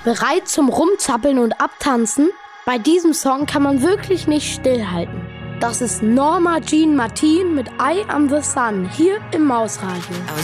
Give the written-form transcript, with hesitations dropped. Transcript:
Bereit zum Rumzappeln und Abtanzen? Bei diesem Song kann man wirklich nicht stillhalten. Das ist Norma Jean Martin mit Eye on the Sun hier im Mausradio.